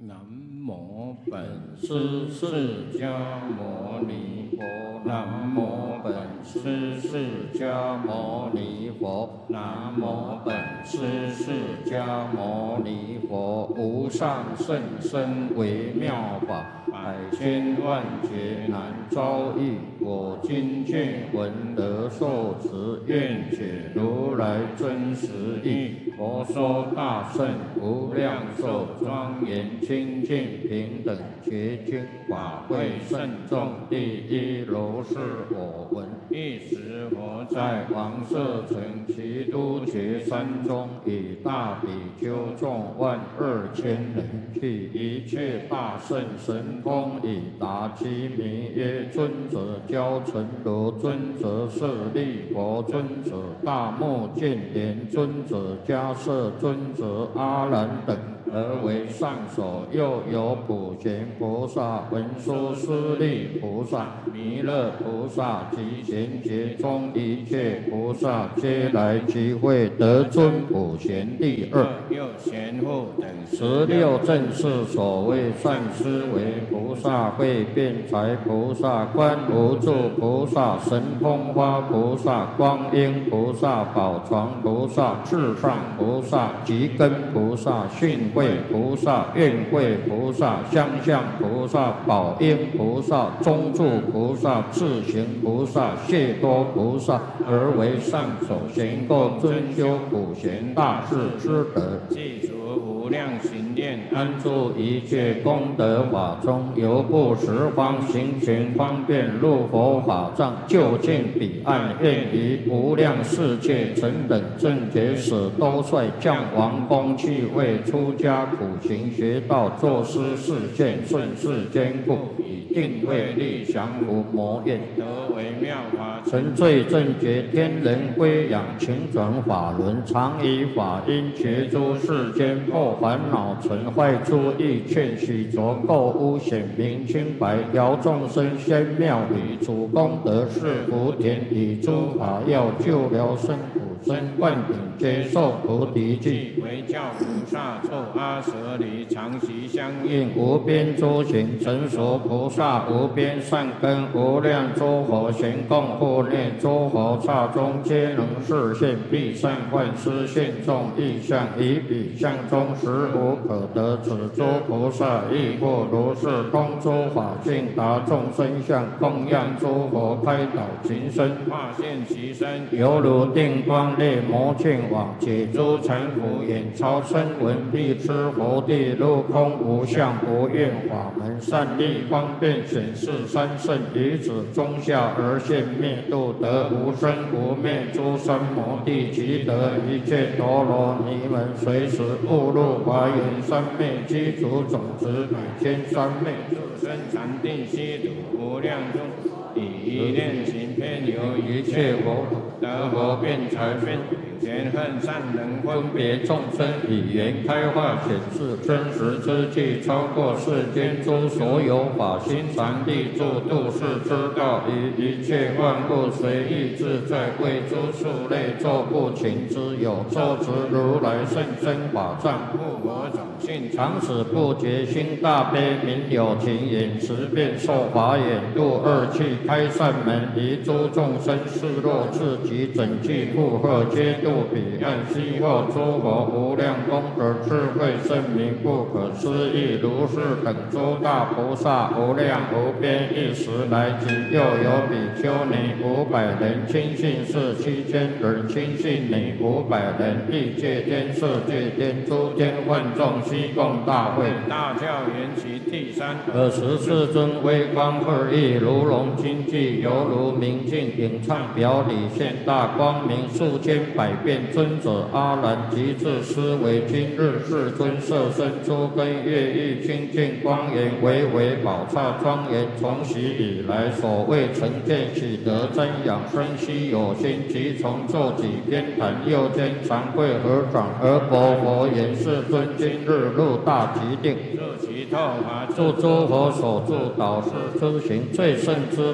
南无本师释迦牟尼佛，南无本师释迦牟尼佛，南无本师释迦牟尼佛。无上甚深微妙法，百千万劫难遭遇。我今见闻得受持，愿解如来真实义。佛说大圣无量寿庄严清净平等觉经法会圣众第一如是我闻。一时佛在王舍城齐都觉山中，以大比丘众12000人，去一切大圣神通以达其名曰尊者教成罗尊者舍利佛尊者大目犍连尊者迦摄尊者阿难等，而为上首。又有普贤菩萨、文殊师利菩萨、弥勒菩萨及贤劫中一切菩萨，皆来集会，得尊普贤第二。又贤护等16正是所谓善思维菩萨、慧辩才菩萨、观无住菩萨、神通花菩萨、光阴菩萨、宝床菩萨、至上菩萨、吉根菩萨、训慧菩萨、愿慧菩萨、相向菩萨、宝应菩萨、中住菩萨、智行菩萨、谢多菩萨，而为上首，贤够尊修普贤大士之德，记除无量行念，安住一切功德法中，由不十方行权方便入佛法藏，就近彼岸，愿于无量世界成等正觉使都率降王宫去为出家苦行学道作师示现，顺世坚固，以定慧力降伏魔怨，得为妙法成罪正觉天人归养，勤转法轮，常以法音觉诸世间破烦恼尘坏诸意，劝许着垢污显明清白，调众生仙妙理，主功德是福田，以诸法要救疗生苦身，万等皆受菩提记，为教菩萨作阿舍离，常习相应无边诸行，成熟菩萨无边善根，无量诸佛贤供护念，诸佛刹中皆能示现，必善幻施现众意象，以彼相中实无可得。此诸菩萨亦复如是，通诸法性，达众生相，供养诸佛，开导情身，化现其身，犹如定光烈魔犍网，解诸尘浮眼，超声闻，必知佛地入空无相无愿法门，善利方便显示三圣，于此中下而现灭度，得无生无灭诸三摩地，即得一切陀罗尼门，随时误入华严三昧，积除种子百千三昧，助生禅定悉土无量中，以一念行偏由一切佛得佛辩才辩，贤恨善能分别众生，以言开化显示真实之际，超过世间诸所有法，心常立住度世之道，以一切万物随意自在，为诸数类作不勤之有，受持如来圣身法藏，护我种性，常使不觉心大悲，明有情眼，持遍受法眼，度二气，开善门，离诸众生示弱自己，整具负荷，皆度彼岸。悉获诸佛无量功德，智慧圣明，不可思议。如是等诸大菩萨，无量无边，一时来集。又有比丘尼500人，亲信士7000人，亲信女500人，欲界天、色界天、诸天万众，悉共大会。大教缘起第三，24尊微光2翼，如龙金髻，犹如明镜，影唱表里，现大光明，数千百变尊者阿难，即至思维今日世尊色身，诸根乐欲清净光严，为宝刹庄严。从昔以来，所谓成见喜得真养生悉有心，即从作己偏袒，右肩长跪合掌，而佛言：世尊今日入大极定，入其透法，助诸佛所助导师之行，最胜之道，去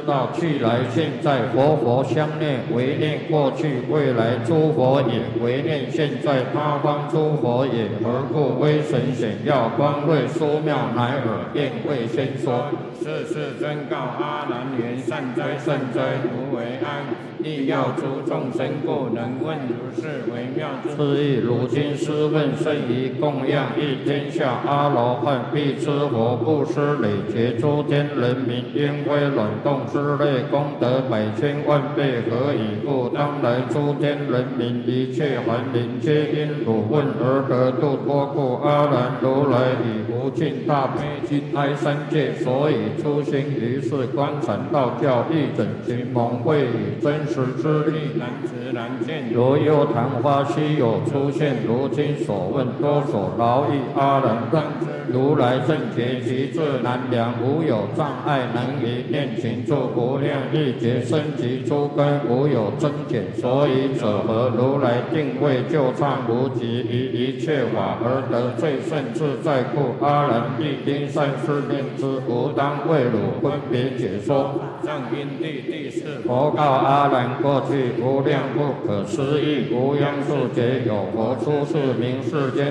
去来现在，佛相念，唯念过去未来诸佛也，唯念现在他方诸佛也。何故威神显耀，光瑞殊妙，乃尔便会先说。世世真告阿难言：善哉善哉，如为安。亦要诸众生故，能问如是微妙之意。如今师问甚于供养一天下阿罗汉，必知佛布施累劫诸天人民，因为卵动之类功德100千万倍。何以故？当来诸天人民一切凡灵，皆因汝问而得度脱故。阿难，如来以无尽大悲心哀三界，所以出行于世观禅道教，一整群蒙会以真实之力难知难见。如幽昙花稀有出现，如今所问多所劳役。阿难，当知如来正觉其智难量，无有障碍，能以念请住不量一劫生及诸根，无有增减。所以者何？如来定位就畅无极，于一切法而得最胜自在故。阿难，必应善思念之，吾当为汝分别解说。上因地第四，佛告阿难：过去无量不可思议无央数劫，有佛出世名世间。